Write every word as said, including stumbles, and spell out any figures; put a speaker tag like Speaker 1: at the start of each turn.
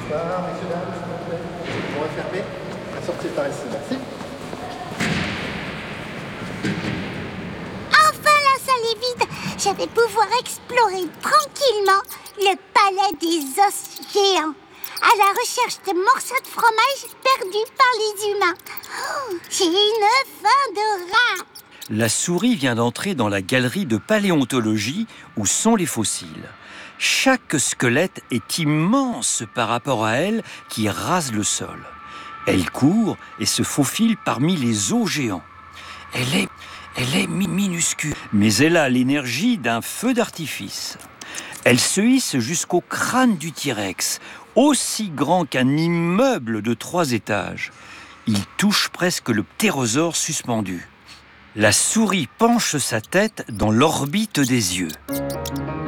Speaker 1: Bonsoir, messieurs, dames, s'il vous plaît. On va fermer. La sortie est par ici, merci.
Speaker 2: Enfin, la salle est vide. Je vais pouvoir explorer tranquillement le palais des os géants, à la recherche de morceaux de fromage perdus par les humains. Oh, j'ai une faim de rat.
Speaker 3: La souris vient d'entrer dans la galerie de paléontologie où sont les fossiles. Chaque squelette est immense par rapport à elle qui rase le sol. Elle court et se faufile parmi les os géants. Elle est, elle est mi- minuscule, mais elle a l'énergie d'un feu d'artifice. Elle se hisse jusqu'au crâne du T-Rex, aussi grand qu'un immeuble de trois étages. Il touche presque le ptérosaure suspendu. La souris penche sa tête dans l'orbite des yeux.